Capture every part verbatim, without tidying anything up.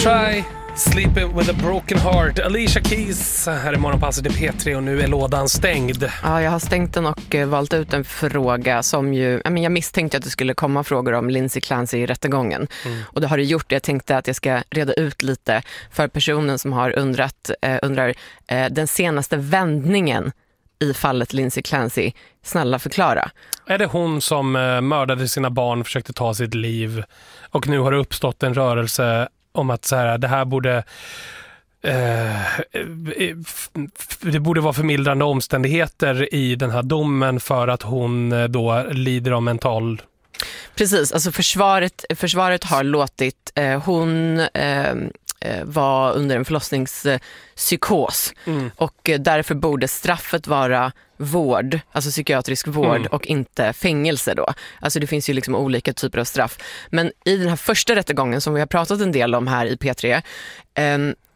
Try Sleeping with a broken heart. Alicia Keys här i Morgonpasset i P tre och nu är lådan stängd. Ja, jag har stängt den och valt ut en fråga som ju, jag misstänkte att det skulle komma frågor om Lindsay Clancy i rättegången. Mm. Och det har det gjort. Jag tänkte att jag ska reda ut lite för personen som har undrat, eh, undrar eh, den senaste vändningen i fallet Lindsay Clancy. Snälla förklara. Är det hon som eh, mördade sina barn, försökte ta sitt liv och nu har det uppstått en rörelse om att så här, det här borde eh, det borde vara förmildrande omständigheter i den här domen för att hon då lider av mental... Precis, alltså försvaret, försvaret har låtit eh, hon eh, var under en förlossningspsykos mm. och därför borde straffet vara vård, alltså psykiatrisk vård mm. och inte fängelse då. Alltså det finns ju liksom olika typer av straff. Men i den här första rättegången som vi har pratat en del om här i P tre, eh,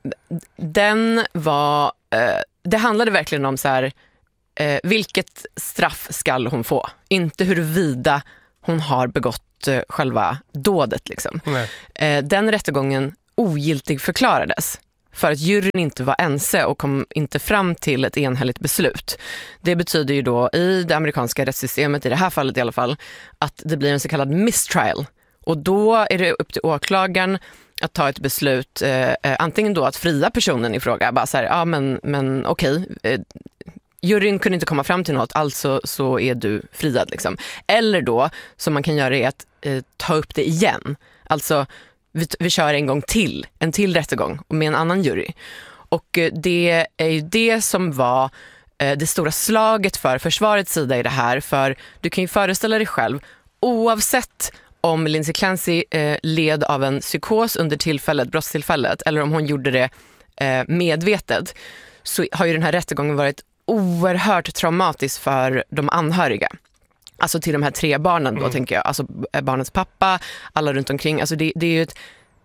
den var, eh, det handlade verkligen om så här, eh, vilket straff ska hon få? Inte huruvida hon har begått eh, själva dådet liksom. Eh, den rättegången ogiltig förklarades för att juryn inte var ense och kom inte fram till ett enhälligt beslut. Det betyder ju då i det amerikanska rättssystemet, i det här fallet i alla fall, att det blir en så kallad mistrial. Och då är det upp till åklagaren att ta ett beslut, eh, antingen då att fria personen i fråga, bara så här, ja men, men okej, eh, juryn kunde inte komma fram till något, alltså så är du friad liksom. Eller då, som man kan göra är att eh, ta upp det igen. Alltså Vi, vi kör en gång till, en till rättegång med en annan jury. Och det är ju det som var eh, det stora slaget för försvarets sida i det här. För du kan ju föreställa dig själv, oavsett om Lindsay Clancy eh, led av en psykos under tillfället, brottstillfället, eller om hon gjorde det eh, medvetet, så har ju den här rättegången varit oerhört traumatisk för de anhöriga. Alltså till de här tre barnen då, mm. tänker jag. Alltså barnets pappa, alla runt omkring. Alltså det, det är ju ett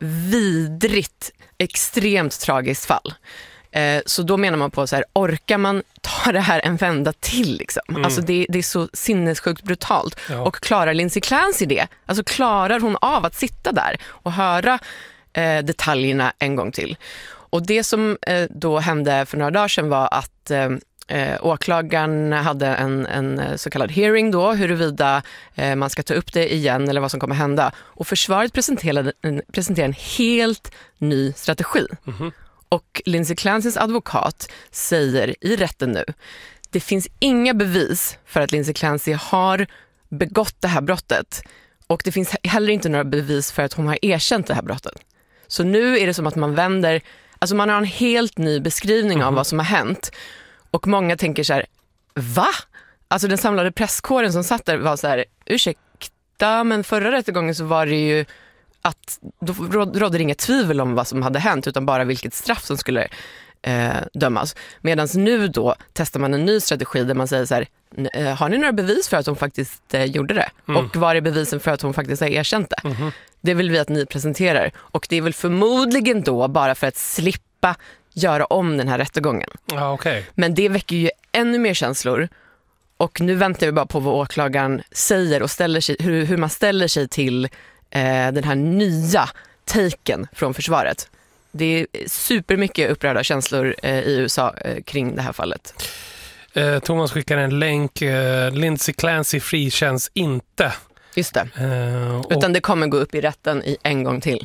vidrigt, extremt tragiskt fall. Eh, så då menar man på så här, orkar man ta det här en vända till liksom? Mm. Alltså det, det är så sinnessjukt brutalt. Ja. Och klarar Lindsay Clancy det? Alltså klarar hon av att sitta där och höra eh, detaljerna en gång till? Och det som eh, då hände för några dagar sedan var att... Eh, Eh, åklagaren hade en, en så kallad hearing då, huruvida eh, man ska ta upp det igen eller vad som kommer hända. Och försvaret presenterade en, presenterade en helt ny strategi. Mm-hmm. Och Lindsay Clancys advokat säger i rätten nu, det finns inga bevis för att Lindsay Clancy har begått det här brottet. Och det finns heller inte några bevis för att hon har erkänt det här brottet. Så nu är det som att man vänder, alltså man har en helt ny beskrivning mm-hmm. av vad som har hänt. Och många tänker så här, va? Alltså den samlade presskåren som satt där var så här, ursäkta, men förra rättegången så var det ju att då rådde det inga tvivel om vad som hade hänt utan bara vilket straff som skulle eh, dömas. Medan nu då testar man en ny strategi där man säger så här, har ni några bevis för att hon faktiskt eh, gjorde det? Mm. Och var är bevisen för att hon faktiskt har erkänt det? Mm-hmm. Det vill vi att ni presenterar. Och det är väl förmodligen då bara för att slippa göra om den här rättegången. Ja, okay. Men det väcker ju ännu mer känslor. Och nu väntar vi bara på vad åklagaren säger och ställer sig, hur, hur man ställer sig till eh, den här nya taken från försvaret. Det är supermycket upprörda känslor eh, i U S A eh, kring det här fallet. Eh, Thomas skickar en länk. Eh, Lindsay Clancy frikänns inte. Just det. Eh, och... Utan det kommer gå upp i rätten i en gång till.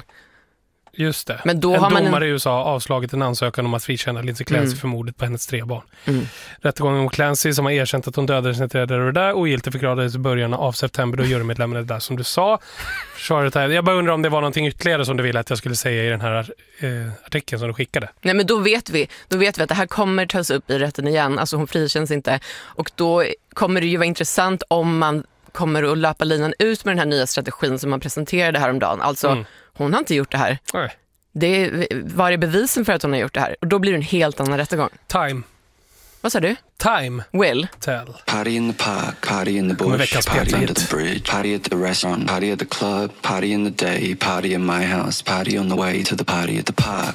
Just det. Men då en har man domare en... i U S A har avslagit en ansökan om att frikänna Lindsay Clancy mm. för mordet på hennes tre barn. Mm. Rättegången om Clancy som har erkänt att hon dödade sina föräldrar och det där ogiltigt förklarades i början av september då jurymedlemmarna det där som du sa. Försvaret här. Jag bara undrar om det var någonting ytterligare som du ville att jag skulle säga i den här eh, artikeln som du skickade. Nej, men då vet vi. Då vet vi att det här kommer tas upp i rätten igen. Alltså hon frikänns inte. Och då kommer det ju vara intressant om man kommer att löpa linan ut med den här nya strategin som man presenterade häromdagen. Alltså mm. hon har inte gjort det här. Nej. Det är, var är bevisen för att hon har gjort det här? Och då blir det en helt annan rättegång. Time. Vad sa du? Time. Will. Tell. Party in the park, party in the bush, party under the bridge, party at the restaurant, party at the club, party in the day, party in my house, party on the way to the party at the park.